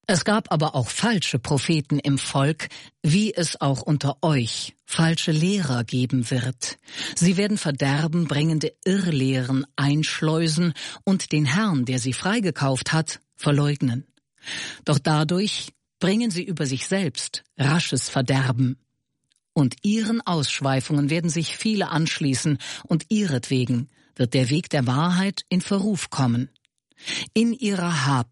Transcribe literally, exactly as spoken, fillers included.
Es gab aber auch falsche Propheten im Volk, wie es auch unter euch falsche Lehrer geben wird. Sie werden verderbenbringende Irrlehren einschleusen und den Herrn, der sie freigekauft hat, verleugnen. Doch dadurch bringen sie über sich selbst rasches Verderben. Und ihren Ausschweifungen werden sich viele anschließen, und ihretwegen wird der Weg der Wahrheit in Verruf kommen. In ihrer Habgier